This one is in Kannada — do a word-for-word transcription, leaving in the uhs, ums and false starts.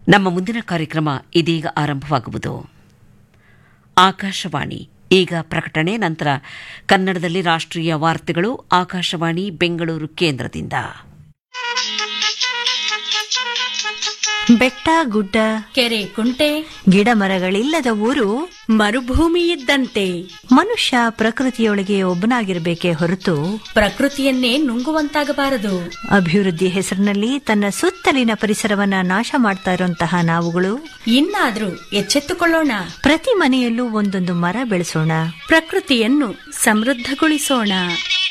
ನಮ್ಮ ಮುಂದಿನ ಕಾರ್ಯಕ್ರಮ ಇದೀಗ ಆರಂಭವಾಗುವುದು. ಆಕಾಶವಾಣಿ ಈಗ ಪ್ರಕಟಣೆ, ನಂತರ ಕನ್ನಡದಲ್ಲಿ ರಾಷ್ಟ್ರೀಯ ವಾರ್ತೆಗಳು ಆಕಾಶವಾಣಿ ಬೆಂಗಳೂರು ಕೇಂದ್ರದಿಂದ. ಬೆಟ್ಟ ಗುಡ್ಡ ಕೆರೆ ಕುಂಟೆ ಗಿಡ ಮರಗಳಿಲ್ಲದ ಊರು ಮರುಭೂಮಿ ಇದ್ದಂತೆ. ಮನುಷ್ಯ ಪ್ರಕೃತಿಯೊಳಗೆ ಒಬ್ಬನಾಗಿರಬೇಕೇ ಹೊರತು ಪ್ರಕೃತಿಯನ್ನೇ ನುಂಗುವಂತಾಗಬಾರದು. ಅಭಿವೃದ್ಧಿ ಹೆಸರಿನಲ್ಲಿ ತನ್ನ ಸುತ್ತಲಿನ ಪರಿಸರವನ್ನ ನಾಶ ಮಾಡ್ತಾ ಇರುವಂತಹ ನಾವುಗಳು ಇನ್ನಾದ್ರೂ ಎಚ್ಚೆತ್ತುಕೊಳ್ಳೋಣ. ಪ್ರತಿ ಮನೆಯಲ್ಲೂ ಒಂದೊಂದು ಮರ ಬೆಳೆಸೋಣ, ಪ್ರಕೃತಿಯನ್ನು ಸಮೃದ್ಧಗೊಳಿಸೋಣ.